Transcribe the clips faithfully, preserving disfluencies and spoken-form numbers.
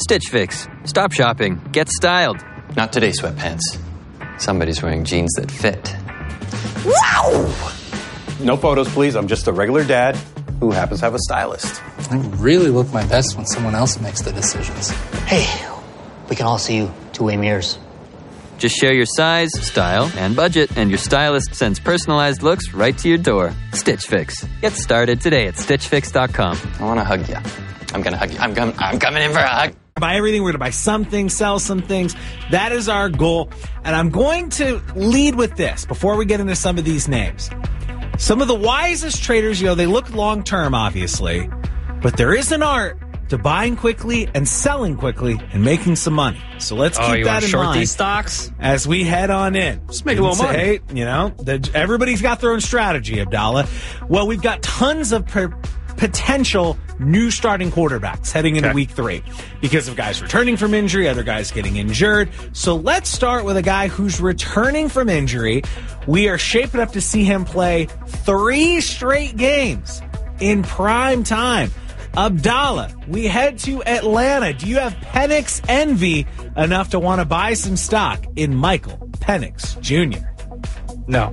Stitch Fix. Stop shopping. Get styled. Not today, sweatpants. Somebody's wearing jeans that fit. Wow! No photos, please. I'm just a regular dad who happens to have a stylist. I really look my best when someone else makes the decisions. Hey, we can all see you two-way mirrors. Just share your size, style, and budget, and your stylist sends personalized looks right to your door. Stitch Fix. Get started today at stitch fix dot com. I want to hug you. I'm going to hug you. I'm, com- I'm coming in for a hug. Buy everything. We're going to buy some things, sell some things. That is our goal. And I'm going to lead with this before we get into some of these names. Some of the wisest traders, you know, they look long-term, obviously, but there is an art to buying quickly and selling quickly and making some money. So let's oh, keep you that want to in short mind these stocks as we head on in. Just make a little money. Hey, you know, the, everybody's got their own strategy, Abdallah. Well, we've got tons of per, potential new starting quarterbacks heading into okay. week three because of guys returning from injury, other guys getting injured. So let's start with a guy who's returning from injury. We are shaping up to see him play three straight games in prime time. Abdallah, we head to Atlanta. Do you have Penix envy enough to want to buy some stock in Michael Penix Junior? No.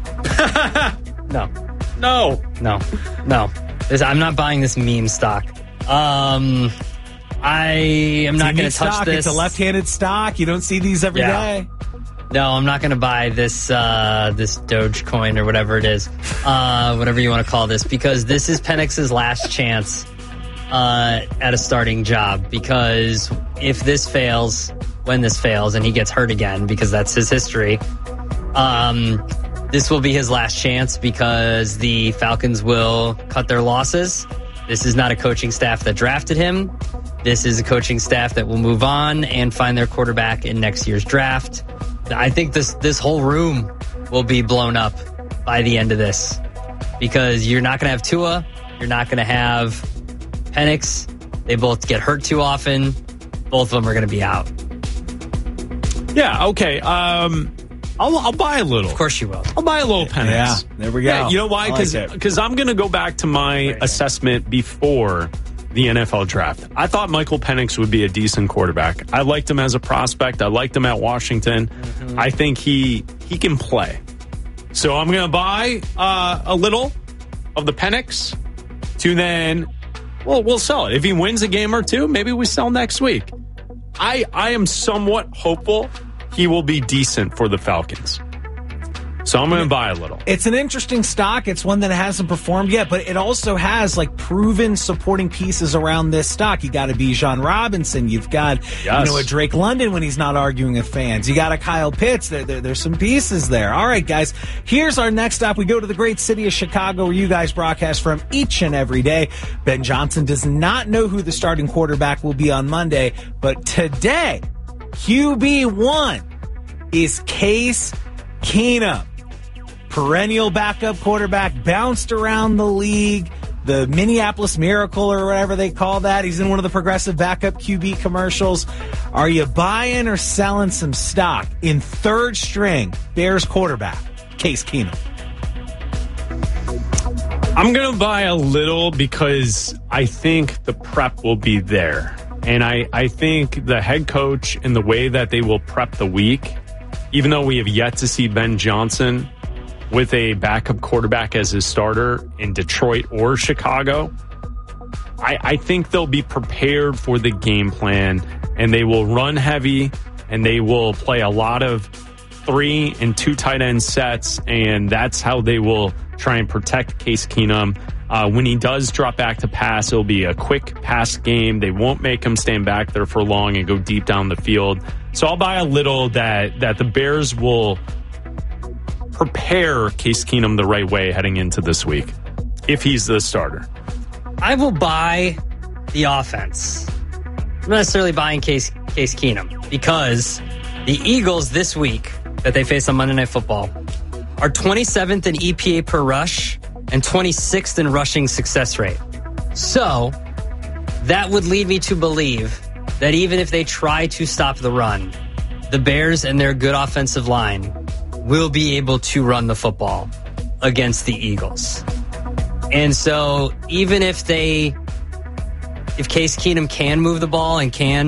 no. No. No. No. This, I'm not buying this meme stock. Um, I am it's not going to touch stock. this. It's a left-handed stock. You don't see these every yeah. day. No, I'm not going to buy this uh, this Dogecoin or whatever it is, uh, whatever you want to call this, because this is Penix's last chance uh, at a starting job. Because if this fails, when this fails, and he gets hurt again, because that's his history, um, this will be his last chance because the Falcons will cut their losses. This is not a coaching staff that drafted him. This is a coaching staff that will move on and find their quarterback in next year's draft. I think this this whole room will be blown up by the end of this because you're not going to have Tua. You're not going to have Penix. They both get hurt too often. Both of them are going to be out. Yeah, okay. Um, I'll, I'll buy a little. Of course you will. I'll buy a little Penix. Yeah, there we go. Yeah, you know why? Because like I'm going to go back to my assessment before the N F L draft. I thought Michael Penix would be a decent quarterback. I liked him as a prospect. I liked him at Washington. Mm-hmm. I think he he can play. So I'm going to buy uh, a little of the Penix to then, well, we'll sell it. If he wins a game or two, maybe we sell next week. I I am somewhat hopeful he will be decent for the Falcons. So I'm going to buy a little. It's an interesting stock. It's one that hasn't performed yet, but it also has like proven supporting pieces around this stock. You got a Bijan Robinson. You've got yes. you know a Drake London when he's not arguing with fans. You got a Kyle Pitts. There, there, there's some pieces there. All right, guys. Here's our next stop. We go to the great city of Chicago, where you guys broadcast from each and every day. Ben Johnson does not know who the starting quarterback will be on Monday, but today, Q B one is Case Keenum. Perennial backup quarterback, bounced around the league, the Minneapolis Miracle or whatever they call that. He's in one of the progressive backup Q B commercials. Are you buying or selling some stock in third string Bears quarterback, Case Keenum? I'm going to buy a little because I think the prep will be there. And I, I think the head coach and the way that they will prep the week, even though we have yet to see Ben Johnson with a backup quarterback as his starter in Detroit or Chicago, I, I think they'll be prepared for the game plan, and they will run heavy, and they will play a lot of three and two tight end sets, and that's how they will try and protect Case Keenum. Uh, when he does drop back to pass, it'll be a quick pass game. They won't make him stand back there for long and go deep down the field. So I'll buy a little that that the Bears will prepare Case Keenum the right way heading into this week, if he's the starter. I will buy the offense. I'm not necessarily buying Case, Case Keenum because the Eagles this week that they face on Monday Night Football are twenty-seventh in E P A per rush and twenty-sixth in rushing success rate. So that would lead me to believe that even if they try to stop the run, the Bears and their good offensive line will be able to run the football against the Eagles. And so even if they, if Case Keenum can move the ball and can